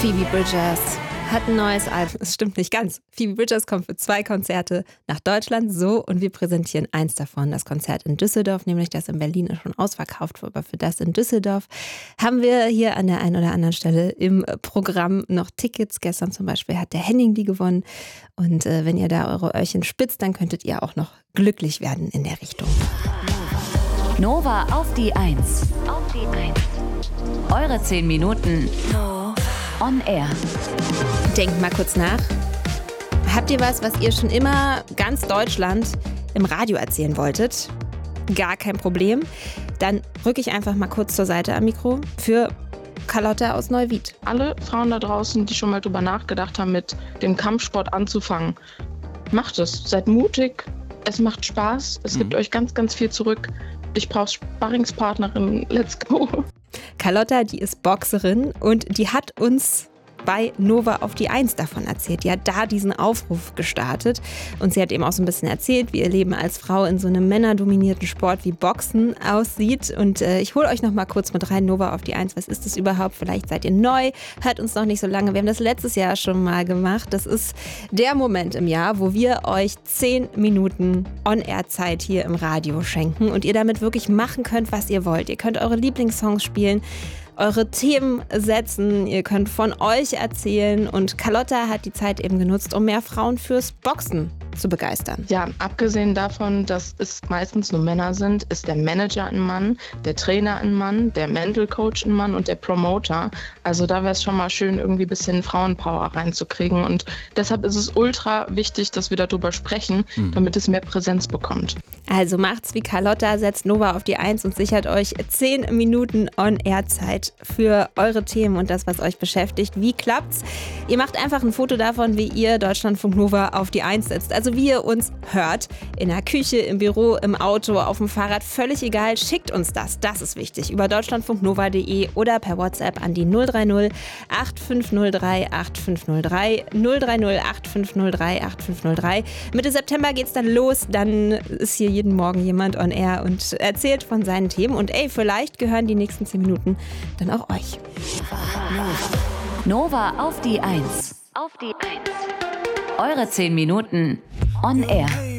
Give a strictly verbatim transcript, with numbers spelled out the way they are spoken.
Phoebe Bridgers hat ein neues Album. Es stimmt nicht ganz. Phoebe Bridgers kommt für zwei Konzerte nach Deutschland. So, und wir präsentieren eins davon, das Konzert in Düsseldorf, nämlich das in Berlin ist schon ausverkauft. Aber für das in Düsseldorf haben wir hier an der einen oder anderen Stelle im Programm noch Tickets. Gestern zum Beispiel hat der Henning die gewonnen. Und äh, wenn ihr da eure Öhrchen spitzt, dann könntet ihr auch noch glücklich werden in der Richtung. Nova auf die Eins. Auf die Eins. Eure zehn Minuten on air. Denkt mal kurz nach. Habt ihr was, was ihr schon immer ganz Deutschland im Radio erzählen wolltet? Gar kein Problem. Dann rücke ich einfach mal kurz zur Seite am Mikro für Carlotta aus Neuwied. Alle Frauen da draußen, die schon mal drüber nachgedacht haben, mit dem Kampfsport anzufangen, macht es. Seid mutig. Es macht Spaß. Es mhm. gibt euch ganz, ganz viel zurück. Ich brauche Sparringspartnerin. Let's go. Carlotta, die ist Boxerin und die hat uns bei Nova auf die Eins davon erzählt. Die hat da diesen Aufruf gestartet und sie hat eben auch so ein bisschen erzählt, wie ihr Leben als Frau in so einem männerdominierten Sport wie Boxen aussieht. Und äh, ich hole euch noch mal kurz mit rein. Nova auf die Eins, was ist das überhaupt? Vielleicht seid ihr neu, hört uns noch nicht so lange. Wir haben das letztes Jahr schon mal gemacht. Das ist der Moment im Jahr, wo wir euch zehn Minuten On-Air-Zeit hier im Radio schenken und ihr damit wirklich machen könnt, was ihr wollt. Ihr könnt eure Lieblingssongs spielen, eure Themen setzen, ihr könnt von euch erzählen und Carlotta hat die Zeit eben genutzt, um mehr Frauen fürs Boxen zu begeistern. Ja, abgesehen davon, dass es meistens nur Männer sind, ist der Manager ein Mann, der Trainer ein Mann, der Mental Coach ein Mann und der Promoter. Also da wäre es schon mal schön, irgendwie ein bisschen Frauenpower reinzukriegen und deshalb ist es ultra wichtig, dass wir darüber sprechen, mhm. damit es mehr Präsenz bekommt. Also macht's wie Carlotta, setzt Nova auf die Eins und sichert euch zehn Minuten On-Air-Zeit für eure Themen und das, was euch beschäftigt. Wie klappt's? Ihr macht einfach ein Foto davon, wie ihr Deutschlandfunk Nova auf die Eins setzt. Also wie ihr uns hört. In der Küche, im Büro, im Auto, auf dem Fahrrad, völlig egal. Schickt uns das. Das ist wichtig. Über deutschlandfunknova punkt de oder per WhatsApp an die null drei null acht fünf null drei acht fünf null drei null drei null acht fünf null drei acht fünf null drei. Mitte September geht's dann los. Dann ist hier jeden Morgen jemand on air und erzählt von seinen Themen. Und ey, vielleicht gehören die nächsten zehn Minuten dann auch euch. Nova auf die Eins. Auf die Eins. Eure zehn Minuten on air.